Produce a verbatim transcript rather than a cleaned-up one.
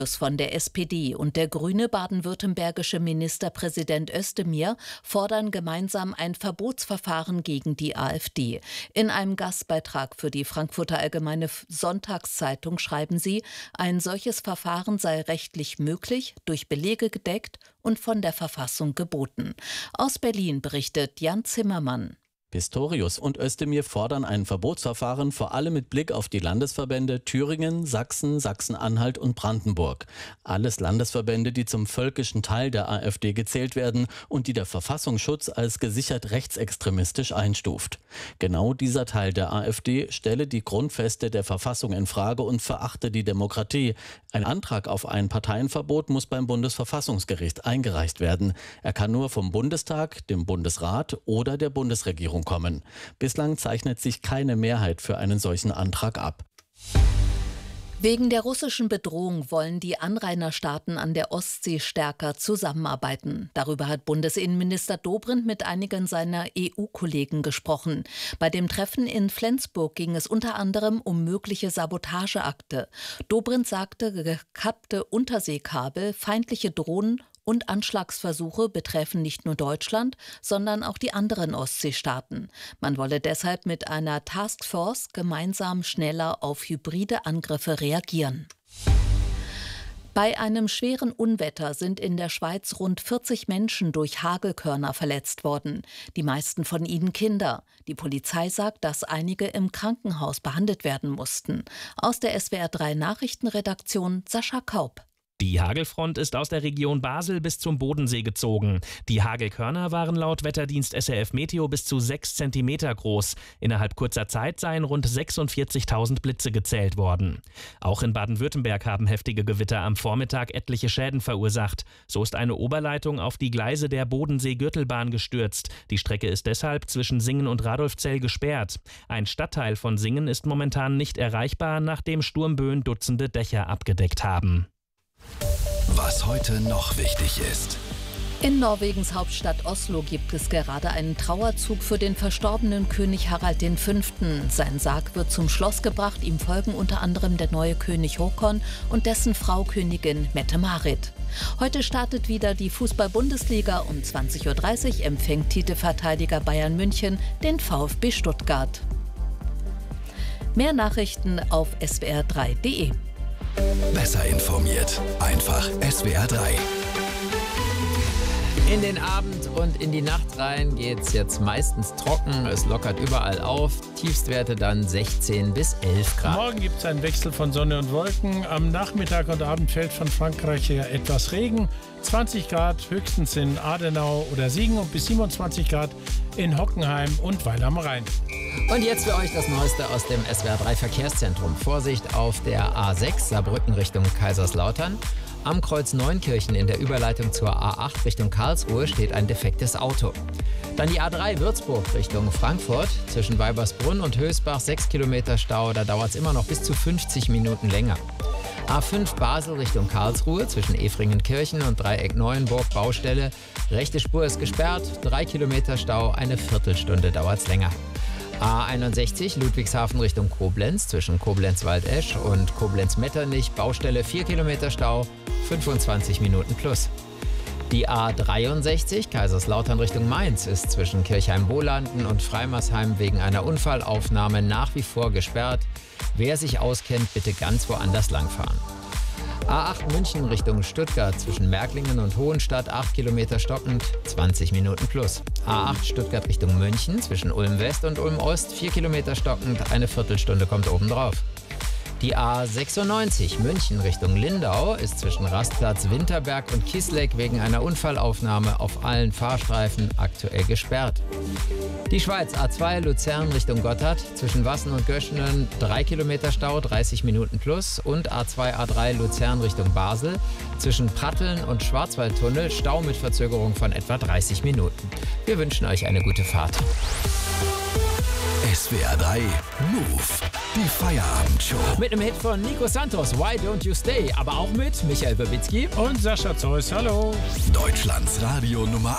Von der S P D und der grüne baden-württembergische Ministerpräsident Özdemir fordern gemeinsam ein Verbotsverfahren gegen die AfD. In einem Gastbeitrag für die Frankfurter Allgemeine Sonntagszeitung schreiben sie, ein solches Verfahren sei rechtlich möglich, durch Belege gedeckt und von der Verfassung geboten. Aus Berlin berichtet Jan Zimmermann. Pistorius und Özdemir fordern ein Verbotsverfahren, vor allem mit Blick auf die Landesverbände Thüringen, Sachsen, Sachsen-Anhalt und Brandenburg. Alles Landesverbände, die zum völkischen Teil der AfD gezählt werden und die der Verfassungsschutz als gesichert rechtsextremistisch einstuft. Genau dieser Teil der AfD stelle die Grundfeste der Verfassung in Frage und verachte die Demokratie. Ein Antrag auf ein Parteienverbot muss beim Bundesverfassungsgericht eingereicht werden. Er kann nur vom Bundestag, dem Bundesrat oder der Bundesregierung kommen. Bislang zeichnet sich keine Mehrheit für einen solchen Antrag ab. Wegen der russischen Bedrohung wollen die Anrainerstaaten an der Ostsee stärker zusammenarbeiten. Darüber hat Bundesinnenminister Dobrindt mit einigen seiner E U-Kollegen gesprochen. Bei dem Treffen in Flensburg ging es unter anderem um mögliche Sabotageakte. Dobrindt sagte, gekappte Unterseekabel, feindliche Drohnen und Anschlagsversuche betreffen nicht nur Deutschland, sondern auch die anderen Ostseestaaten. Man wolle deshalb mit einer Taskforce gemeinsam schneller auf hybride Angriffe reagieren. Bei einem schweren Unwetter sind in der Schweiz rund vierzig Menschen durch Hagelkörner verletzt worden. Die meisten von ihnen Kinder. Die Polizei sagt, dass einige im Krankenhaus behandelt werden mussten. Aus der S W R drei Nachrichtenredaktion Sascha Kaup. Die Hagelfront ist aus der Region Basel bis zum Bodensee gezogen. Die Hagelkörner waren laut Wetterdienst S R F Meteo bis zu sechs Zentimeter groß. Innerhalb kurzer Zeit seien rund sechsundvierzigtausend Blitze gezählt worden. Auch in Baden-Württemberg haben heftige Gewitter am Vormittag etliche Schäden verursacht. So ist eine Oberleitung auf die Gleise der Bodensee-Gürtelbahn gestürzt. Die Strecke ist deshalb zwischen Singen und Radolfzell gesperrt. Ein Stadtteil von Singen ist momentan nicht erreichbar, nachdem Sturmböen Dutzende Dächer abgedeckt haben. Was heute noch wichtig ist. In Norwegens Hauptstadt Oslo gibt es gerade einen Trauerzug für den verstorbenen König Harald der Fünfte. Sein Sarg wird zum Schloss gebracht. Ihm folgen unter anderem der neue König Håkon und dessen Frau Königin Mette-Marit. Heute startet wieder die Fußball-Bundesliga. Um zwanzig Uhr dreißig empfängt Titelverteidiger Bayern München den VfB Stuttgart. Mehr Nachrichten auf S W R drei Punkt de. Besser informiert. Einfach S W R drei. In den Abend und in die Nacht rein geht's jetzt meistens trocken. Es lockert überall auf. Tiefstwerte dann sechzehn bis elf Grad. Morgen gibt es einen Wechsel von Sonne und Wolken. Am Nachmittag und Abend fällt von Frankreich her etwas Regen. zwanzig Grad höchstens in Adenau oder Siegen und bis siebenundzwanzig Grad in Hockenheim und Weil am Rhein. Und jetzt für euch das Neueste aus dem S W R drei Verkehrszentrum. Vorsicht auf der A sechs Saarbrücken Richtung Kaiserslautern. Am Kreuz Neunkirchen in der Überleitung zur A acht Richtung Karlsruhe steht ein defektes Auto. Dann die A drei Würzburg Richtung Frankfurt. Zwischen Weibersbrunn und Hösbach sechs Kilometer Stau. Da dauert es immer noch bis zu fünfzig Minuten länger. A fünf Basel Richtung Karlsruhe zwischen Efringenkirchen und Dreieck Neuenburg Baustelle. Rechte Spur ist gesperrt, drei Kilometer Stau, eine Viertelstunde dauert es länger. A einundsechzig Ludwigshafen Richtung Koblenz zwischen Koblenz-Waldesch und Koblenz-Metternich Baustelle vier Kilometer Stau, fünfundzwanzig Minuten plus. Die A dreiundsechzig Kaiserslautern Richtung Mainz ist zwischen Kirchheim-Bolanden und Freimersheim wegen einer Unfallaufnahme nach wie vor gesperrt. Wer sich auskennt, bitte ganz woanders langfahren. A acht München Richtung Stuttgart zwischen Märklingen und Hohenstadt acht Kilometer stockend, zwanzig Minuten plus. A acht Stuttgart Richtung München zwischen Ulm West und Ulm Ost vier Kilometer stockend, eine Viertelstunde kommt obendrauf. Die A sechsundneunzig München Richtung Lindau ist zwischen Rastplatz Winterberg und Kissleck wegen einer Unfallaufnahme auf allen Fahrstreifen aktuell gesperrt. Die Schweiz A zwei Luzern Richtung Gotthard zwischen Wassen und Göschenen drei Kilometer Stau, dreißig Minuten plus und A zwei A drei Luzern Richtung Basel zwischen Pratteln und Schwarzwaldtunnel Stau mit Verzögerung von etwa dreißig Minuten. Wir wünschen euch eine gute Fahrt. S W R drei Move, die Feierabendshow. Mit einem Hit von Nico Santos, Why Don't You Stay, aber auch mit Michael Babinski und Sascha Zeus. Hallo. Deutschlands Radio Nummer